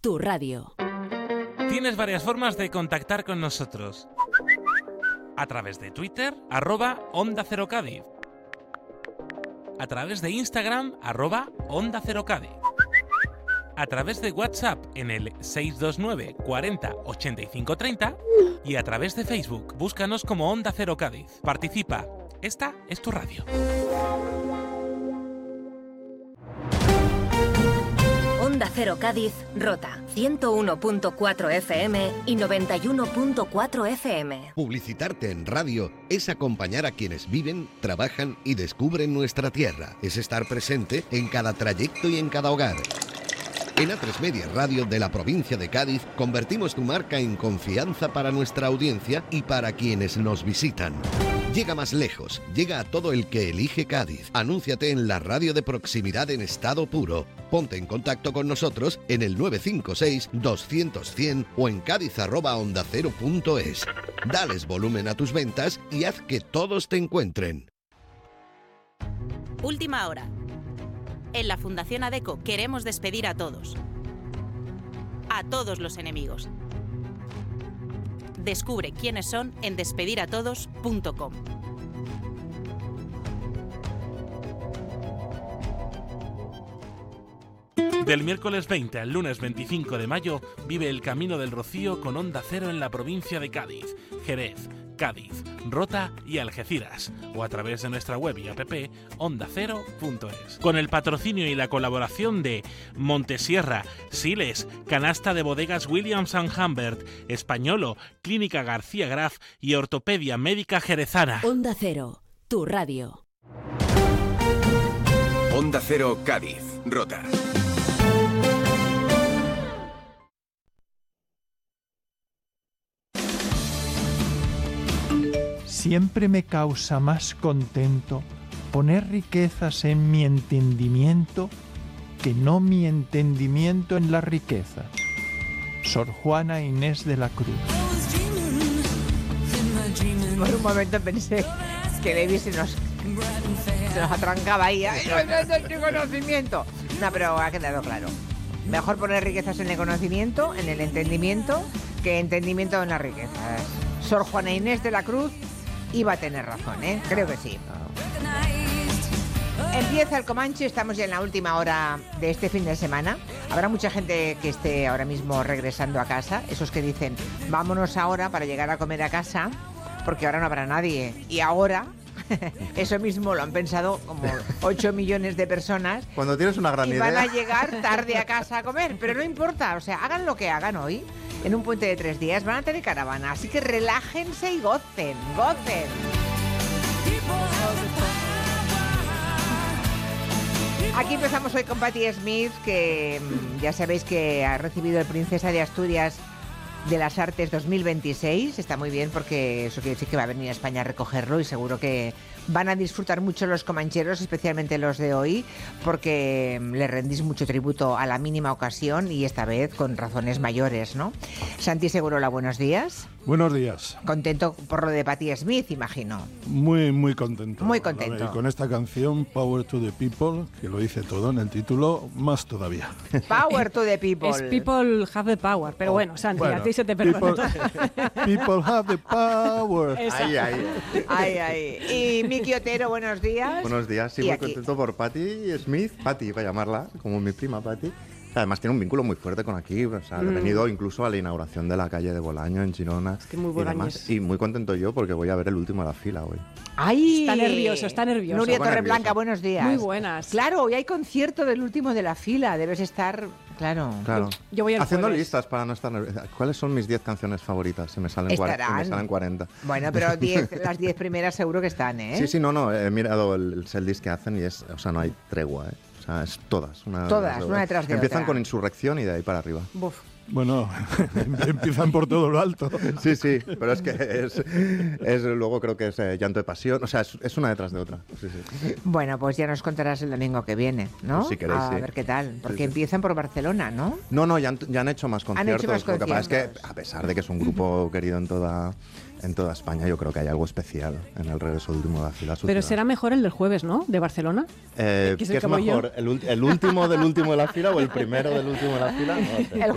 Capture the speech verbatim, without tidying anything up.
tu radio. Tienes varias formas de contactar con nosotros. A través de Twitter, arroba Onda Cero Cádiz. A través de Instagram, arroba Onda Cero Cádiz. A través de WhatsApp en el seis dos nueve cuarenta ochenta y cinco treinta y a través de Facebook, búscanos como Onda Cero Cádiz. Participa, esta es tu radio. Onda Cero Cádiz, Rota, ciento uno punto cuatro F M y noventa y uno punto cuatro F M. Publicitarte en radio es acompañar a quienes viven, trabajan y descubren nuestra tierra. Es estar presente en cada trayecto y en cada hogar. En A tres Media Radio de la provincia de Cádiz convertimos tu marca en confianza para nuestra audiencia y para quienes nos visitan. Llega más lejos, llega a todo el que elige Cádiz. Anúnciate en la radio de proximidad en estado puro. Ponte en contacto con nosotros en el nueve cinco seis doscientos cien o en cádiz arroba onda cero punto es. Dales volumen a tus ventas y haz que todos te encuentren. Última hora. En la Fundación ADECO queremos despedir a todos. A todos los enemigos. Descubre quiénes son en despedir a todos punto com. Del miércoles veinte al lunes veinticinco de mayo, vive el Camino del Rocío con Onda Cero en la provincia de Cádiz, Jerez, Cádiz, Rota y Algeciras, o a través de nuestra web y app onda cero punto es. Con el patrocinio y la colaboración de Montesierra, Siles, Canasta de Bodegas Williams and Humbert, Españolo, Clínica García Graf y Ortopedia Médica Jerezana. Onda Cero, tu radio. Onda Cero Cádiz, Rota. Siempre me causa más contento poner riquezas en mi entendimiento que no mi entendimiento en las riquezas. Sor Juana Inés de la Cruz. Por un momento pensé que Levi se nos, se nos atrancaba ahí. ¡Ay, no es el conocimiento! No, pero ha quedado claro. Mejor poner riquezas en el conocimiento, en el entendimiento, que entendimiento en las riquezas. Sor Juana Inés de la Cruz iba a tener razón, ¿eh? Creo que sí. Empieza el Comanche, estamos ya en la última hora de este fin de semana. Habrá mucha gente que esté ahora mismo regresando a casa, esos que dicen, vámonos ahora para llegar a comer a casa, porque ahora no habrá nadie. Y ahora, eso mismo lo han pensado como ocho millones de personas. Cuando tienes una gran y idea. van a llegar tarde a casa a comer, pero no importa, o sea, hagan lo que hagan hoy. En un puente de tres días van a tener caravana, así que relájense y gocen, gocen. Aquí empezamos hoy con Patti Smith, que ya sabéis que ha recibido el Princesa de Asturias de las Artes dos mil veintiséis. Está muy bien porque eso quiere decir que va a venir a España a recogerlo y seguro que van a disfrutar mucho los comancheros, especialmente los de hoy, porque le rendís mucho tributo a la mínima ocasión y esta vez con razones mayores, ¿no? Santi Segurola, buenos días. Buenos días. Contento por lo de Patti Smith, imagino. Muy, muy contento. Muy contento. Y con esta canción, Power to the People, que lo dice todo en el título, más todavía. Power to the People. Es People have the power, pero bueno, Santi, bueno, a ti se te perdona. People, people have the power. Ahí, ahí. Ay, ay. Y Miki Otero, buenos días. Buenos días, sí, Y muy aquí. contento por Patti Smith, Patti, para llamarla, como mi prima Patti. Además tiene un vínculo muy fuerte con aquí, o sea, Mm. he venido incluso a la inauguración de la calle de Bolaño en Girona. Es que muy y, bolañés. demás. Y muy contento yo porque voy a ver el último de la fila hoy. Ay, Está nervioso, está nervioso. Nuria Poco Torreblanca, nervioso. buenos días. Muy buenas. Claro, hoy hay concierto del último de la fila, debes estar, claro. Claro. Yo voy el Haciendo jueves. listas para no estar nerviosa. ¿Cuáles son mis diez canciones favoritas? Se me salen, cuarenta, se Estarán. me salen cuarenta. Bueno, pero diez, las diez primeras seguro que están, ¿eh? Sí, sí, no, no, he mirado el, el setlist que hacen y es, o sea, no hay tregua, ¿eh? O sea, es todas. Una Todas, detrás una detrás de Empiezan otra. con Insurrección y de ahí para arriba. Buf. Bueno, empiezan por todo lo alto. Sí, sí, pero es que es, es luego creo que es eh, Llanto de Pasión, o sea, es, es una detrás de otra. Sí, sí. Bueno, pues ya nos contarás el domingo que viene, ¿no? Pues si queréis, a sí. ver qué tal, porque Sí, sí. empiezan por Barcelona, ¿no? No, no, ya han, ya han hecho más Han conciertos. hecho más Lo que pasa es que, conciertos. a pesar de que es un grupo querido en toda, en toda España, yo creo que hay algo especial en el regreso del último de la fila. a su Pero ciudad. será mejor el del jueves, ¿no? De Barcelona. Eh, que ¿Qué soy es como yo. mejor? ¿El, ul- ¿El último del último de la fila o el primero del último de la fila? No lo sé. El